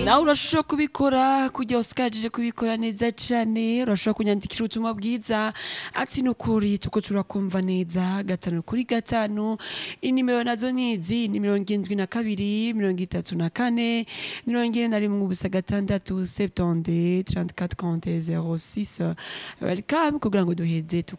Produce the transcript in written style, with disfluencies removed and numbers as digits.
nawe urashobora kubikora kujya usikajije kubikora neza cane urashobora kunyandikira ubutumwa bwiza ati nukuri tuko turakumva neza 5 kuri 5 inimero nazo nizi ni 72 34 41 ubusa 6 70 34 06 welcome kugira ngo duheze